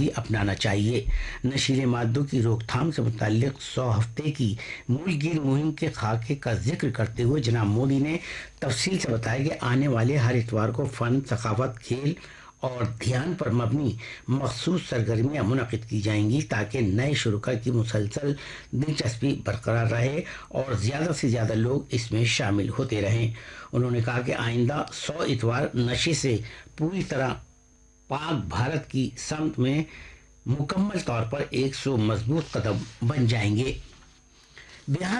भी अपनाना चाहिए। नशीले मादों की रोकथाम से मुताल्लिक 100 हफ्ते की मुल्कगीर मुहिम के खाके का जिक्र करते हुए जनाब मोदी ने तफसील से बताया कि आने वाले हर इतवार को फन, सखावत, खेल और ध्यान पर मबनी मखसूस सरगर्मियाँ मुनक़िद की जाएंगी ताकि नए शुरुका की मुसलसल दिलचस्पी बरकरार रहे और ज़्यादा से ज़्यादा लोग इसमें शामिल होते रहें। उन्होंने कहा कि आइंदा 100 इतवार नशे से पूरी तरह पाक भारत की समत में मुकम्मल तौर पर 100 मजबूत कदम बन जाएंगे। बिहार